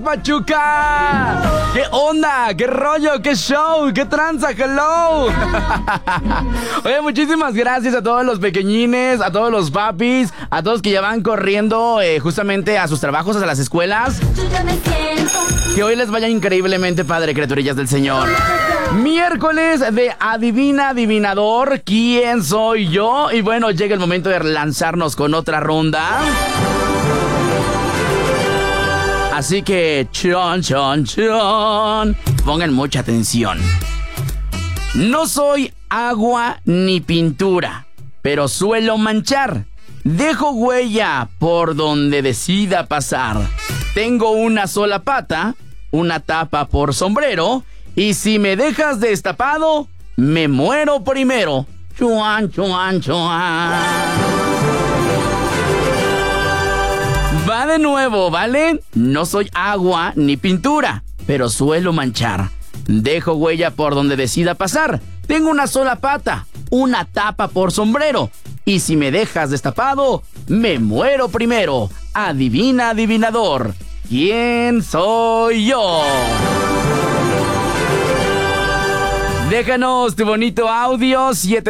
Pachuca! ¿Qué onda? ¿Qué rollo? ¿Qué show? ¿Qué tranza? ¡Hello! Oye, muchísimas gracias a todos los pequeñines, a todos los papis, a todos que ya van corriendo justamente a sus trabajos, a las escuelas. Que hoy les vaya increíblemente padre, criaturillas del Señor. Miércoles de Adivina Adivinador, ¿quién soy yo? Y bueno, llega el momento de lanzarnos con otra ronda. Así que, chon. Pongan mucha atención. No soy agua ni pintura, pero suelo manchar. Dejo huella por donde decida pasar. Tengo una sola pata, una tapa por sombrero, y si me dejas destapado, me muero primero. Chuan. Va de nuevo, ¿vale? No soy agua ni pintura, pero suelo manchar. Dejo huella por donde decida pasar. Tengo una sola pata, una tapa por sombrero. Y si me dejas destapado, me muero primero. Adivina, adivinador, ¿quién soy yo? Déjanos tu bonito audio,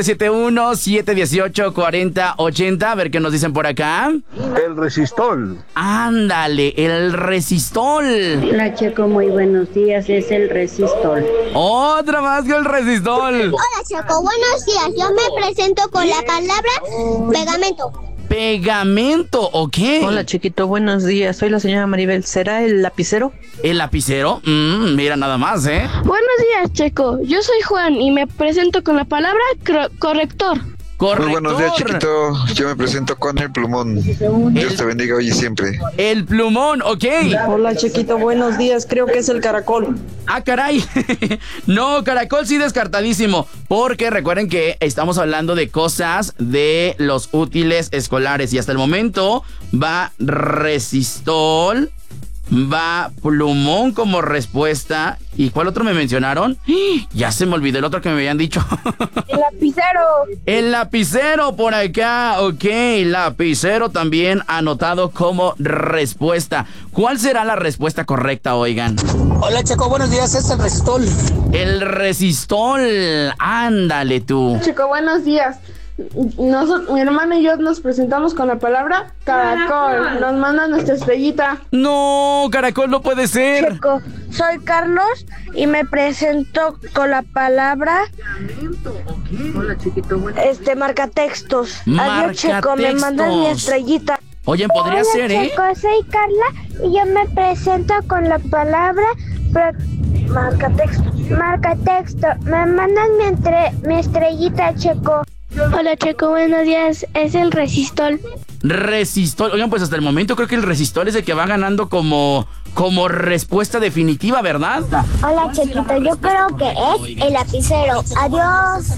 771-718-4080. A ver qué nos dicen por acá. El resistol. Ándale, el resistol. Hola, Checo, muy buenos días. Es el resistol. Otra más que el resistol. Hola, Checo, buenos días. Yo me presento con la palabra pegamento. Pegamento, ¿ok? Hola, chiquito, buenos días. Soy la señora Maribel. ¿Será el lapicero? ¿El lapicero? Mira nada más, ¿eh? Buenos días, Checo. Yo soy Juan y me presento con la palabra corrector. Corrector. Muy buenos días, chiquito. Yo me presento con el plumón. Dios te bendiga hoy y siempre. El plumón, ok. Hola, chiquito, buenos días. Creo que es el caracol. Ah, caray. No, caracol sí descartadísimo. Porque recuerden que estamos hablando de cosas de los útiles escolares. Y hasta el momento va resistol, va plumón como respuesta. ¿Y cuál otro me mencionaron? Ya se me olvidó el otro que me habían dicho. El lapicero. El lapicero por acá, ok. Lapicero también anotado como respuesta. ¿Cuál será la respuesta correcta, oigan? Hola, Checo, buenos días, es el resistol. El resistol, ándale tú. Checo, buenos días. Mi hermano y yo nos presentamos con la palabra caracol. Nos manda nuestra estrellita. No, caracol no puede ser. Checo, soy Carlos y me presento con la palabra Hola, chiquito, marcatextos. Adiós, Checo, me mandan mi estrellita. Oye, podría ser, ¿eh? Checo, soy Carla y yo me presento con la palabra Marcatexto. marcatexto. Me mandan mi estrellita, Checo. Hola, Checo, buenos días. Es el resistol. Resistol. Oigan, pues hasta el momento creo que el resistol es el que va ganando como respuesta definitiva, ¿verdad? Hola, Chequito. Yo creo que es el lapicero. Adiós.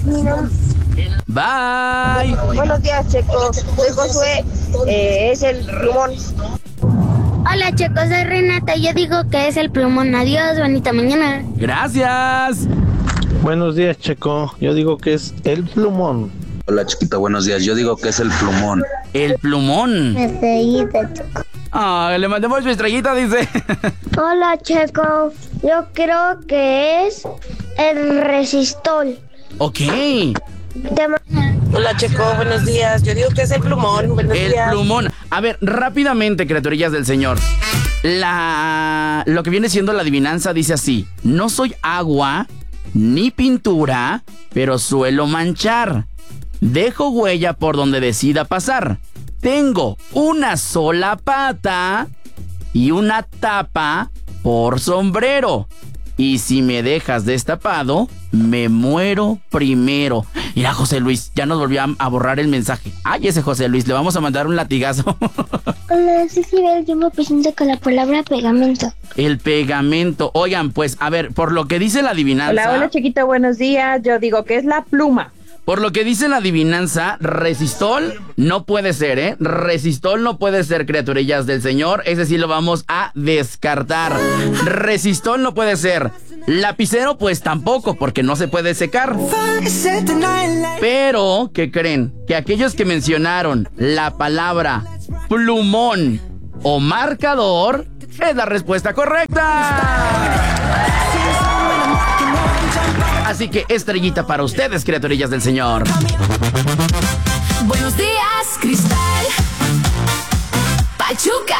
Bye. Buenos días, Checo. Soy Josué. Es el plumón. Hola, Checo. Soy Renata. Yo digo que es el plumón. Adiós. Bonita mañana. Gracias. Buenos días, Checo. Yo digo que es el plumón. Hola, chiquito, buenos días. Yo digo que es el plumón. El plumón. Estrellita, Checo. Ah, le mandemos su estrellita, dice. Hola, Checo. Yo creo que es el resistol. Ok. Hola, Checo, buenos días. Yo digo que es el plumón. Buenos El días. plumón. A ver, rápidamente, criaturillas del Señor. Lo que viene siendo la adivinanza dice así: no soy agua ni pintura, pero suelo manchar. Dejo huella por donde decida pasar. Tengo una sola pata y una tapa por sombrero. Y si me dejas destapado, me muero primero. Mira, José Luis, ya nos volvió a borrar el mensaje. Ay, ese José Luis, le vamos a mandar un latigazo. Hola, soy Sibel. Yo me presento con la palabra pegamento. El pegamento. Oigan, pues, a ver, por lo que dice la adivinanza... Hola, chiquito, buenos días. Yo digo que es la pluma. Por lo que dice la adivinanza, resistol no puede ser, ¿eh? Resistol no puede ser, criaturillas del Señor. Ese sí lo vamos a descartar. Resistol no puede ser. Lapicero, pues tampoco, porque no se puede secar. Pero, ¿qué creen? Que aquellos que mencionaron la palabra plumón o marcador es la respuesta correcta. Así que estrellita para ustedes, criaturillas del Señor. Buenos días, Cristal. Pachuca.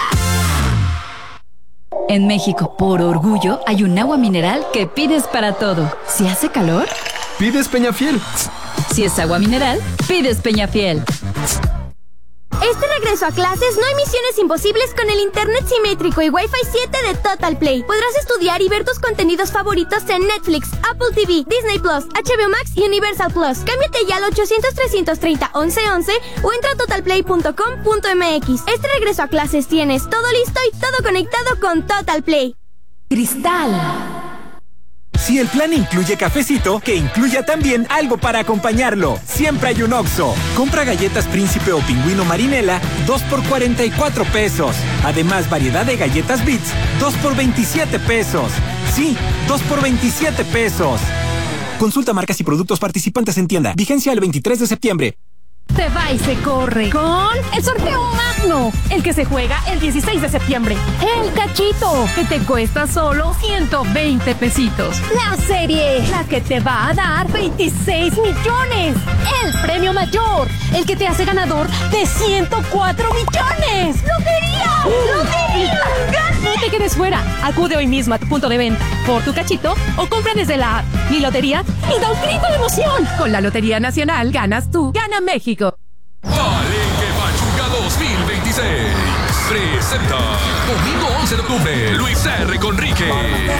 En México, por orgullo, hay un agua mineral que pides para todo. Si hace calor, pides Peñafiel. Si es agua mineral, pides Peñafiel. Este regreso a clases no hay misiones imposibles con el internet simétrico y Wi-Fi 7 de Total Play. Podrás estudiar y ver tus contenidos favoritos en Netflix, Apple TV, Disney Plus, HBO Max y Universal Plus. Cámbiate ya al 800-330-1111 o entra a totalplay.com.mx. Este regreso a clases tienes todo listo y todo conectado con Total Play. Cristal. Si el plan incluye cafecito, que incluya también algo para acompañarlo. Siempre hay un Oxxo. Compra galletas Príncipe o Pingüino Marinela, 2 por 44 pesos. Además, variedad de galletas Beats, 2 por 27 pesos. Sí, 2 por 27 pesos. Consulta marcas y productos participantes en tienda. Vigencia el 23 de septiembre. Se va y se corre con el sorteo magno, el que se juega el 16 de septiembre. El cachito, que te cuesta solo 120 pesitos. La serie, la que te va a dar 26 millones. El premio mayor, el que te hace ganador de 104 millones. ¡Lotería! ¡Lotería! No te quedes fuera. Acude hoy mismo a tu punto de venta por tu cachito o compra desde la app Mi Lotería y da un grito de emoción. Con la Lotería Nacional ganas tú, gana México. Palenque Pachuca 2026 presenta domingo 11 de octubre Luis R. Conrique.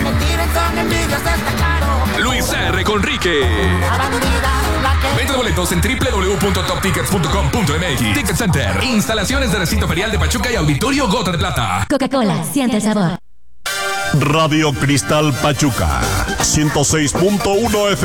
Luis R. Conrique. Venta de boletos en www.toptickets.com.mx. Ticket Center, instalaciones de recinto ferial de Pachuca y Auditorio Gota de Plata. Coca-Cola, siente el sabor. Radio Cristal Pachuca 106.1 FM.